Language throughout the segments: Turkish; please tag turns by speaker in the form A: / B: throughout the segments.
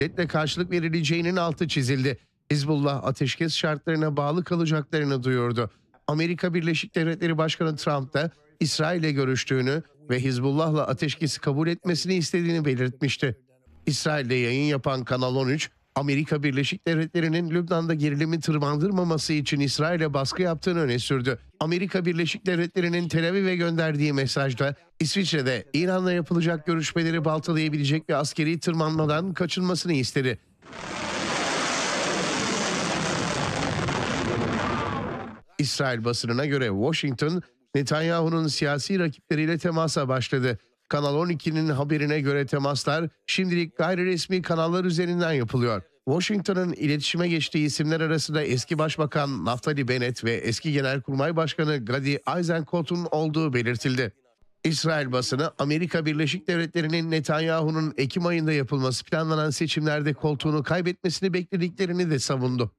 A: karşılık verileceğinin altı çizildi. Hizbullah ateşkes şartlarına bağlı kalacaklarını duyurdu. Amerika Birleşik Devletleri Başkanı Trump da İsrail'le görüştüğünü ve Hizbullah'la ateşkesi kabul etmesini istediğini belirtmişti. İsrail'de yayın yapan Kanal 13, Amerika Birleşik Devletleri'nin Lübnan'da gerilimi tırmandırmaması için İsrail'e baskı yaptığını öne sürdü. Amerika Birleşik Devletleri'nin Tel Aviv'e gönderdiği mesajda İsviçre'de İran'la yapılacak görüşmeleri baltalayabilecek bir askeri tırmanmadan kaçınmasını istedi. İsrail basınına göre Washington, Netanyahu'nun siyasi rakipleriyle temasa başladı. Kanal 12'nin haberine göre temaslar şimdilik gayri resmi kanallar üzerinden yapılıyor. Washington'ın iletişime geçtiği isimler arasında eski Başbakan Naftali Bennett ve eski Genelkurmay Başkanı Gadi Eisenkot'un olduğu belirtildi. İsrail basını Amerika Birleşik Devletleri'nin Netanyahu'nun Ekim ayında yapılması planlanan seçimlerde koltuğunu kaybetmesini beklediklerini de savundu.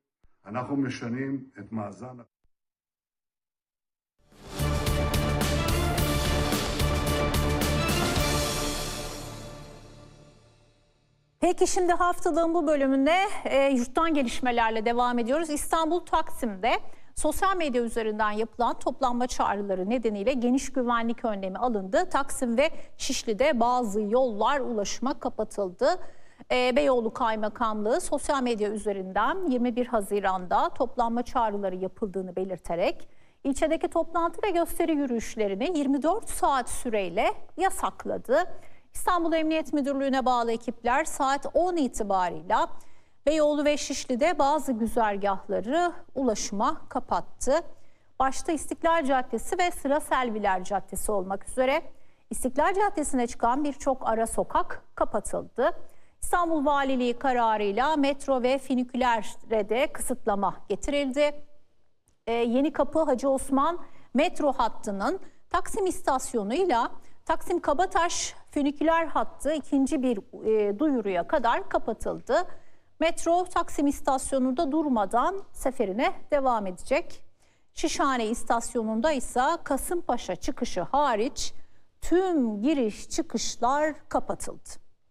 B: Peki şimdi haftalığın bu bölümünde yurttan gelişmelerle devam ediyoruz. İstanbul Taksim'de sosyal medya üzerinden yapılan toplanma çağrıları nedeniyle geniş güvenlik önlemi alındı. Taksim ve Şişli'de bazı yollar ulaşıma kapatıldı. Beyoğlu Kaymakamlığı sosyal medya üzerinden 21 Haziran'da toplanma çağrıları yapıldığını belirterek ilçedeki toplantı ve gösteri yürüyüşlerini 24 saat süreyle yasakladı. İstanbul Emniyet Müdürlüğü'ne bağlı ekipler saat 10 itibarıyla Beyoğlu ve Şişli'de bazı güzergahları ulaşıma kapattı. Başta İstiklal Caddesi ve Sıra Selviler Caddesi olmak üzere İstiklal Caddesi'ne çıkan birçok ara sokak kapatıldı. İstanbul Valiliği kararıyla metro ve finikülere de kısıtlama getirildi. Yenikapı Hacı Osman metro hattının Taksim istasyonuyla Taksim Kabataş füniküler hattı ikinci bir duyuruya kadar kapatıldı. Metro Taksim istasyonunda durmadan seferine devam edecek. Şişhane istasyonunda ise Kasımpaşa çıkışı hariç tüm giriş çıkışlar kapatıldı.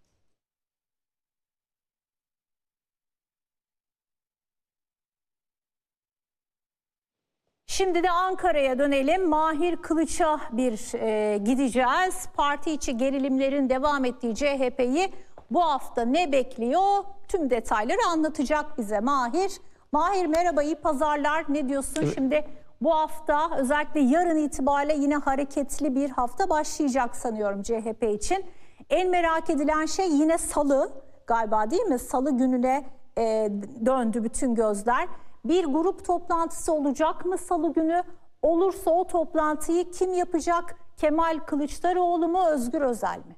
B: Şimdi de Ankara'ya dönelim. Mahir Kılıç'a gideceğiz. Parti içi gerilimlerin devam ettiği CHP'yi bu hafta ne bekliyor? Tüm detayları anlatacak bize Mahir. Mahir merhaba, iyi pazarlar. Ne diyorsun? Evet. Şimdi bu hafta özellikle yarın itibariyle yine hareketli bir hafta başlayacak sanıyorum CHP için. En merak edilen şey yine Salı galiba, değil mi? Salı gününe döndü bütün gözler. Bir grup toplantısı olacak mı Salı günü? Olursa o toplantıyı kim yapacak? Kemal Kılıçdaroğlu mu, Özgür Özel mi?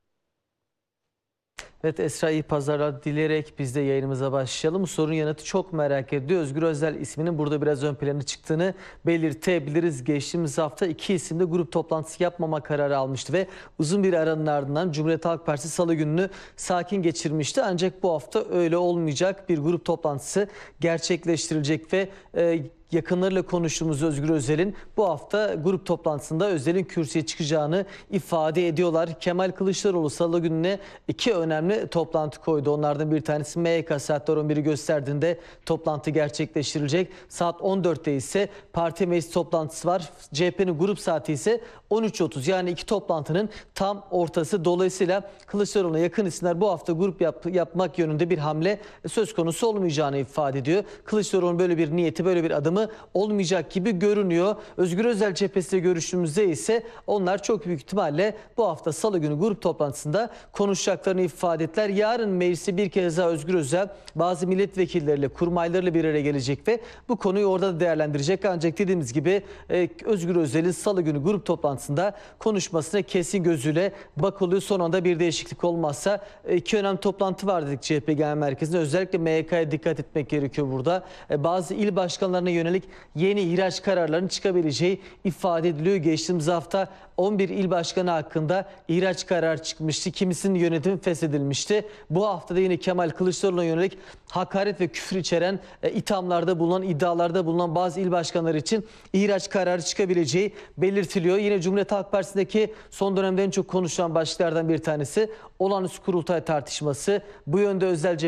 C: Evet Esra, iyi pazarlar dileyerek biz de yayınımıza başlayalım. Sorunun yanıtı çok merak ediyor. Özgür Özel isminin burada biraz ön plana çıktığını belirtebiliriz. Geçtiğimiz hafta iki isimde grup toplantısı yapmama kararı almıştı ve uzun bir aranın ardından Cumhuriyet Halk Partisi Salı gününü sakin geçirmişti. Ancak bu hafta öyle olmayacak. Bir grup toplantısı gerçekleştirilecek ve yakınlarıyla konuştuğumuz Özgür Özel'in bu hafta grup toplantısında Özel'in kürsüye çıkacağını ifade ediyorlar. Kemal Kılıçdaroğlu Salı gününe iki önemli toplantı koydu. Onlardan bir tanesi MYK saatler 11'i gösterdiğinde toplantı gerçekleştirilecek. Saat 14'te ise parti meclis toplantısı var. CHP'nin grup saati ise 13.30, yani iki toplantının tam ortası. Dolayısıyla Kılıçdaroğlu'na yakın isimler bu hafta grup yapmak yönünde bir hamle söz konusu olmayacağını ifade ediyor. Kılıçdaroğlu'nun böyle bir niyeti, böyle bir adımı olmayacak gibi görünüyor. Özgür Özel cephesiyle görüştüğümüzde ise onlar çok büyük ihtimalle bu hafta Salı günü grup toplantısında konuşacaklarını ifade ettiler. Yarın meclise bir kez daha Özgür Özel bazı milletvekilleriyle, kurmaylarıyla bir araya gelecek ve bu konuyu orada da değerlendirecek. Ancak dediğimiz gibi Özgür Özel'in Salı günü grup toplantısında konuşmasına kesin gözüyle bakılıyor. Son anda bir değişiklik olmazsa iki önemli toplantı var dedik CHP Genel Merkezi'nde. Özellikle MYK'ya dikkat etmek gerekiyor burada. Bazı il başkanlarına yönelik yönelik yeni ihraç kararlarının çıkabileceği ifade ediliyor. Geçtiğimiz hafta 11 il başkanı hakkında ihraç kararı çıkmıştı. Kimisinin yönetimi feshedilmişti. Bu hafta da yine Kemal Kılıçdaroğlu'na yönelik hakaret ve küfür içeren ithamlarda bulunan, iddialarda bulunan bazı il başkanları için ihraç kararı çıkabileceği belirtiliyor. Yine Cumhuriyet Halk Partisi'ndeki son dönemde en çok konuşulan başlıklardan bir tanesi olağanüstü kurultay tartışması. Bu yönde özelce